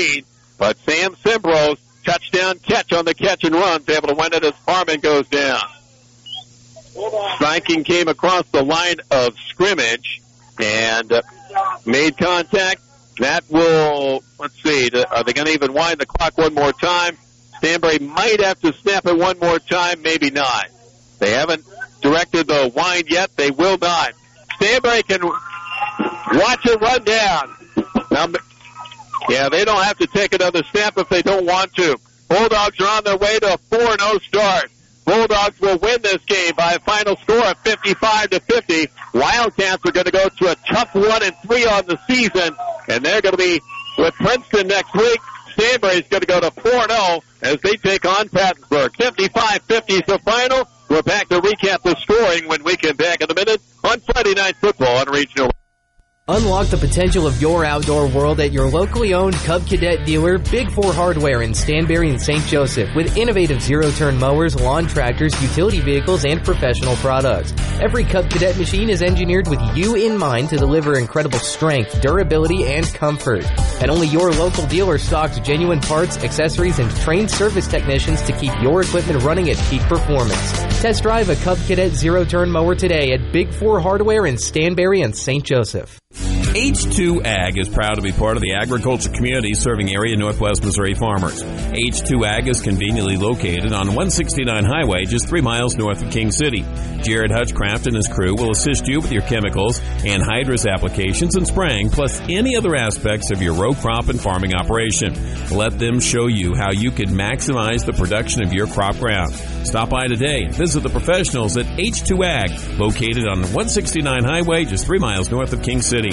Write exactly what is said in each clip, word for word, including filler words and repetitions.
lead. But Sam Cimbro's touchdown catch on the catch and run is able to win it as Harmon goes down. Striking came across the line of scrimmage and uh, made contact. That will, let's see, are they going to even wind the clock one more time? Stanbury might have to snap it one more time, maybe not. They haven't directed the wind yet. They will not. Stanbury can watch it run down. Now, yeah, they don't have to take another snap if they don't want to. Bulldogs are on their way to a four and oh start. Bulldogs will win this game by a final score of fifty-five to fifty. Wildcats are going to go to a tough one and three on the season, and they're going to be with Princeton next week. Stanbury is going to go to four and oh as they take on Pattonsburg. fifty-five fifty is the final. We're back to recap the scoring when we come back in a minute on Friday Night Football on Regional. Unlock the potential of your outdoor world at your locally owned Cub Cadet dealer, Big Four Hardware in Stanbury and Saint Joseph, with innovative zero-turn mowers, lawn tractors, utility vehicles, and professional products. Every Cub Cadet machine is engineered with you in mind to deliver incredible strength, durability, and comfort. And only your local dealer stocks genuine parts, accessories, and trained service technicians to keep your equipment running at peak performance. Test drive a Cub Cadet zero-turn mower today at Big Four Hardware in Stanbury and Saint Joseph. H two Ag is proud to be part of the agriculture community serving area Northwest Missouri farmers. H two Ag is conveniently located on one sixty-nine Highway, just three miles north of King City. Jared Hutchcraft and his crew will assist you with your chemicals, anhydrous applications, and spraying, plus any other aspects of your row crop and farming operation. Let them show you how you can maximize the production of your crop ground. Stop by today and visit the professionals at H two Ag, located on one sixty-nine Highway, just three miles north of King City.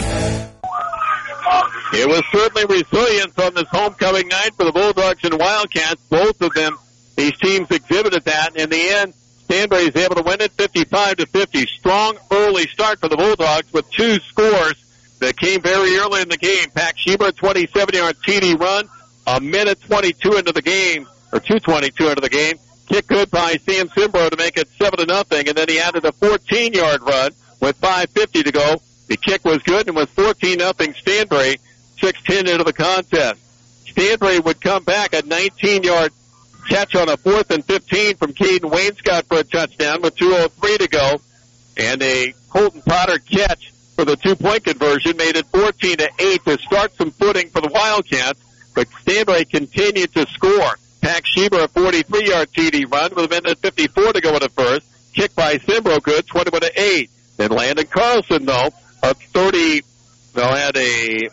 It was certainly resilience on this homecoming night for the Bulldogs and Wildcats. Both of them, these teams exhibited that. In the end, Stanbury is able to win it fifty-five to fifty. Strong early start for the Bulldogs with two scores that came very early in the game. Pack Sheba, twenty-seven-yard T D run, a minute twenty-two into the game, or two twenty-two into the game. Kick good by Sam Cimbro to make it seven to nothing, and then he added a fourteen-yard run with five fifty to go. The kick was good and was fourteen nothing Stanbury, six ten into the contest. Stanbury would come back a nineteen-yard catch on a fourth and fifteen from Caden Wainscott for a touchdown with two oh three to go. And a Colton Potter catch for the two-point conversion made it fourteen to eight to start some footing for the Wildcats. But Stanbury continued to score. Pack Sheba a forty-three-yard T D run with a minute fifty-four to go in the first. Kick by Cimbro good, twenty-one to eight. Then Landon Carlson, though, a thirty, they'll had a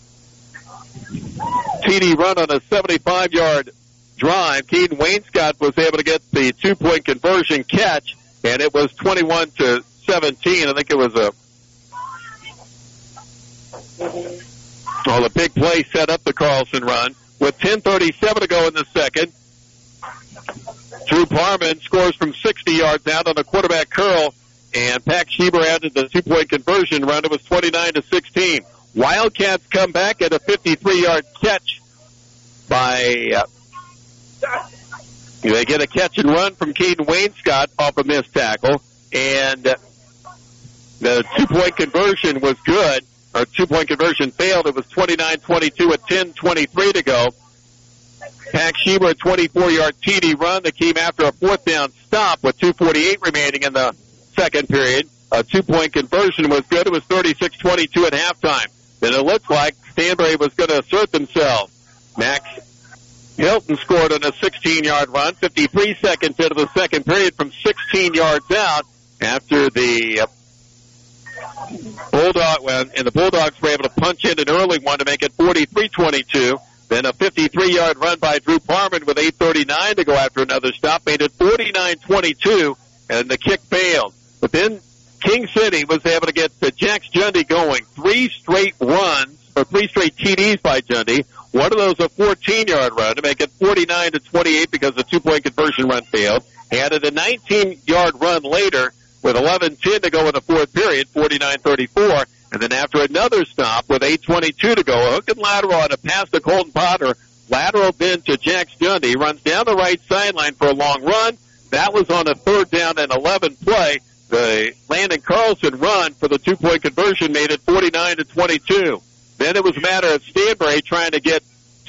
T D run on a seventy-five-yard drive. Keaton Wainscott was able to get the two-point conversion catch, and it was twenty-one to seventeen. I think it was a, well, the big play set up the Carlson run. With ten thirty-seven to go in the second, Drew Parman scores from sixty yards out on a quarterback curl, and Pack Sheba added the two-point conversion run. It was twenty-nine to sixteen. Wildcats come back at a fifty-three-yard catch by, uh, they get a catch and run from Caden Wainscott off a missed tackle, and uh, the two-point conversion was good. Our two-point conversion failed. It was twenty-nine twenty-two with ten twenty-three to go. Pack Sheba, a twenty-four-yard T D run that came after a fourth down stop with two forty-eight remaining in the second period. A two-point conversion was good. It was thirty-six twenty-two at halftime. Then it looked like Stanbury was going to assert themselves. Max Hilton scored on a sixteen-yard run, fifty-three seconds into the second period from sixteen yards out after the uh, Bulldog, well, and the Bulldogs were able to punch in an early one to make it forty-three twenty-two. Then a fifty-three-yard run by Drew Parman with eight thirty-nine to go after another stop made it forty-nine twenty-two, and the kick failed. But then King City was able to get the Jax Jundy going. Three straight runs, or three straight T Ds by Jundy. One of those a fourteen-yard run to make it forty-nine to twenty-eight because the two-point conversion run failed. He added a nineteen-yard run later with eleven ten to go in the fourth period, forty-nine thirty-four. And then after another stop with eight twenty-two to go, a hook and lateral on a pass to Colton Potter. Lateral then to Jax Jundy. He runs down the right sideline for a long run. That was on a third down and eleven play. The Landon Carlson run for the two-point conversion made it forty-nine to twenty-two. Then it was a matter of Stanbury trying to get